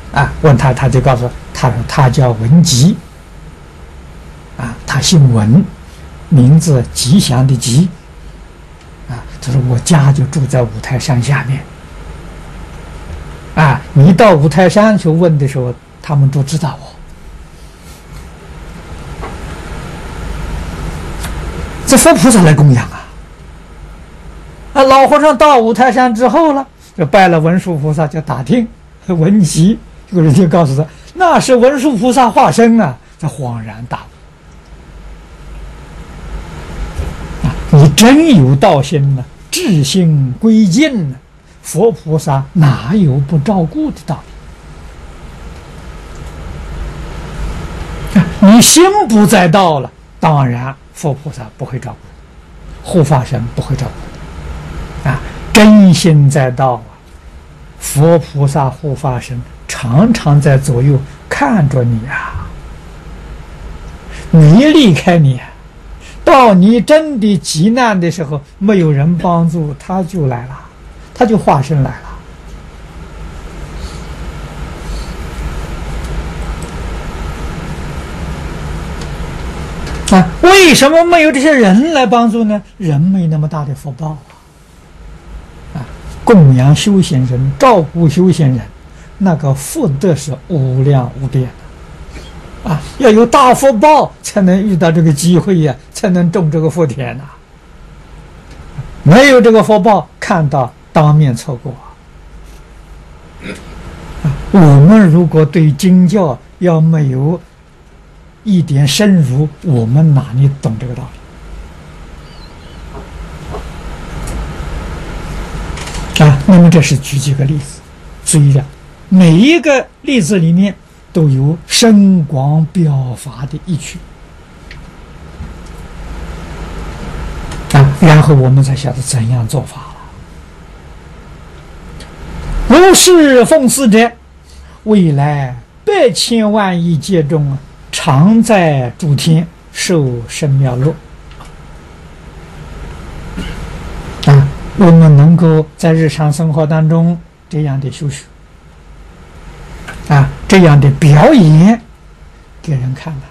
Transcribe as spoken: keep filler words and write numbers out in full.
啊，问他，他就告诉他说他叫文吉，啊，他姓文，名字吉祥的吉，啊，他说我家就住在五台山下面，啊，你到五台山去问的时候，他们都知道我。这佛菩萨来供养啊！啊，老和尚到五台山之后了，就拜了文殊菩萨，就打听文吉。这个人就告诉他，那是文殊菩萨化身啊！他恍然大悟啊！你真有道心呢、啊，至心归尽呢、啊，佛菩萨哪有不照顾的道理？啊，你心不在道了，当然佛菩萨不会照顾，护法神不会照顾。啊，真心在道啊，佛菩萨护法神常常在左右看着你啊，没离开你啊。到你真的急难的时候，没有人帮助，他就来了，他就化身来了。啊，为什么没有这些人来帮助呢？人没那么大的福报啊！啊，供养修行人，照顾修行人，那个福德是无量无边的啊！要有大福报，才能遇到这个机会呀、啊，才能种这个福田呐、啊。没有这个福报，看到当面错过啊！我们如果对经教要没有一点深入，我们哪里懂这个道理啊？那么这是举几个例子，注意了，每一个例子里面都有深广表法的意趣啊，然后我们才晓得怎样做法了。如是奉祀者，未来百千万亿劫中啊，常在诸天受生妙乐啊！我们能够在日常生活当中这样的修学啊，这样的表演给人看了